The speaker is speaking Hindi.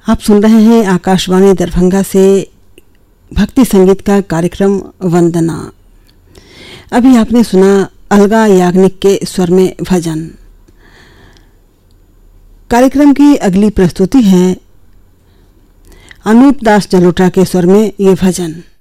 आप सुन रहे हैं आकाशवाणी दरभंगा से भक्ति संगीत का कार्यक्रम वंदना। अभी आपने सुना अलगा याग्निक के स्वर में भजन। कार्यक्रम की अगली प्रस्तुति है अनूप दास जलोटा के स्वर में ये भजन।